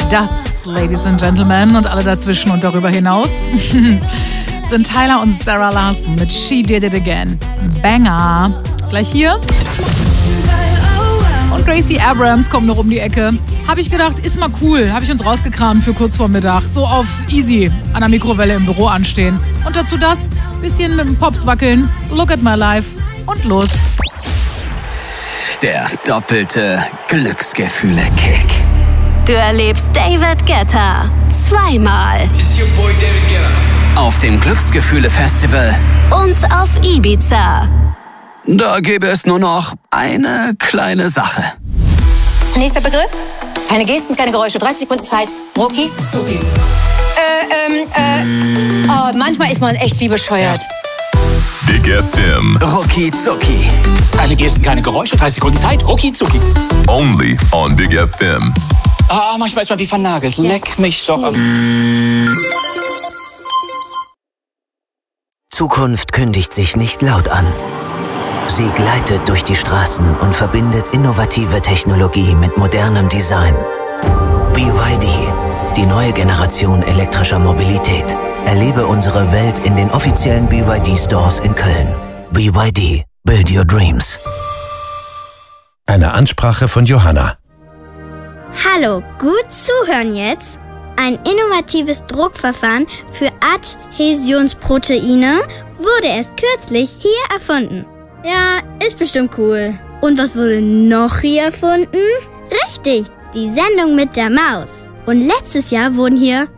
Das, Ladies and Gentlemen und alle dazwischen und darüber hinaus, sind Tyler und Sarah Larson mit She Did It Again. Banger. Gleich hier. Und Gracie Abrams kommt noch um die Ecke. Habe ich gedacht, ist mal cool. Habe ich uns rausgekramt für kurz vor Mittag. So auf easy an der Mikrowelle im Büro anstehen. Und dazu das, bisschen mit dem Pops wackeln. Look at my life. Und los. Der doppelte Glücksgefühle-Kick. Du erlebst David Guetta zweimal. It's your boy David Guetta. Auf dem Glücksgefühle-Festival. Und auf Ibiza. Da gäbe es nur noch eine kleine Sache. Nächster Begriff. Keine Gesten, keine Geräusche. 30 Sekunden Zeit. Rucki. Zucki. Manchmal ist man echt wie bescheuert. Big FM. Rucki Zucki. Keine Gesten, keine Geräusche, 30 Sekunden Zeit, rucki zucki. Only on Big FM. Manchmal ist man wie vernagelt. Leck mich doch am... Zukunft kündigt sich nicht laut an. Sie gleitet durch die Straßen und verbindet innovative Technologie mit modernem Design. BYD, die neue Generation elektrischer Mobilität. Erlebe unsere Welt in den offiziellen BYD-Stores in Köln. BYD, build your dreams. Eine Ansprache von Johanna. Hallo, gut zuhören jetzt. Ein innovatives Druckverfahren für Adhäsionsproteine wurde erst kürzlich hier erfunden. Ja, ist bestimmt cool. Und was wurde noch hier erfunden? Richtig, die Sendung mit der Maus. Und letztes Jahr wurden hier,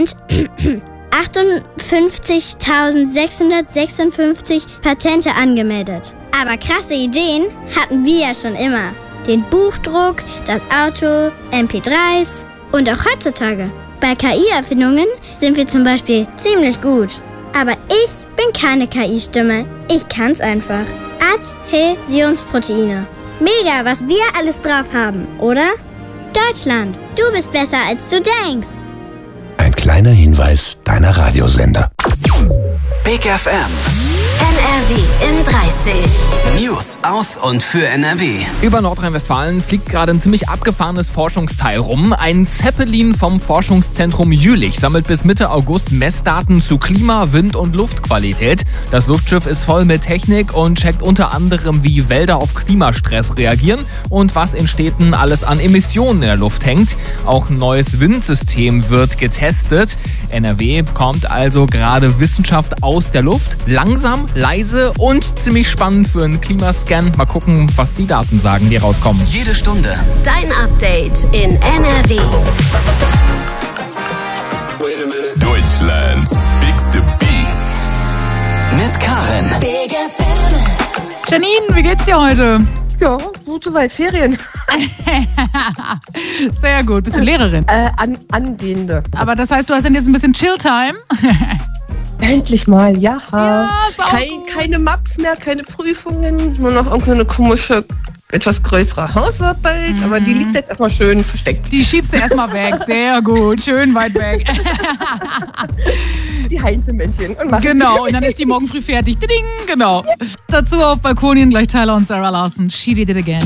58.656 Patente angemeldet. Aber krasse Ideen hatten wir ja schon immer. Den Buchdruck, das Auto, MP3s und auch heutzutage. Bei KI-Erfindungen sind wir zum Beispiel ziemlich gut. Aber ich bin keine KI-Stimme. Ich kann's einfach. Adhäsionsproteine. Mega, was wir alles drauf haben, oder? Deutschland, du bist besser, als du denkst. Ein kleiner Hinweis deiner Radiosender. Big FM. NRW in 30. News aus und für NRW. Über Nordrhein-Westfalen fliegt gerade ein ziemlich abgefahrenes Forschungsteil rum. Ein Zeppelin vom Forschungszentrum Jülich sammelt bis Mitte August Messdaten zu Klima, Wind und Luftqualität. Das Luftschiff ist voll mit Technik und checkt unter anderem, wie Wälder auf Klimastress reagieren und was in Städten alles an Emissionen in der Luft hängt. Auch ein neues Windsystem wird getestet. NRW bekommt also gerade Wissenschaft aus der Luft. Langsam, leise und ziemlich spannend für einen Klimascan. Mal gucken, was die Daten sagen, die rauskommen. Jede Stunde. Dein Update in NRW. Deutschlands bigste Beats. Mit Karin. Big FM. Janine, wie geht's dir heute? Ja, gut soweit. Ferien. Sehr gut. Bist du Lehrerin? Angehende. Aber das heißt, du hast dann jetzt ein bisschen Chill-Time? Endlich mal, ja. Ist auch gut. Keine Maps mehr, keine Prüfungen, nur noch irgendeine komische, etwas größere Hausarbeit. Aber die liegt jetzt erstmal schön versteckt. Die schiebst du erstmal weg. Sehr gut. Schön weit weg. Die Heinzelmännchen. Genau, und dann ist die morgen früh fertig. Ding, genau. Dazu auf Balkonien gleich Tyler und Sarah Larson. She Did It Again.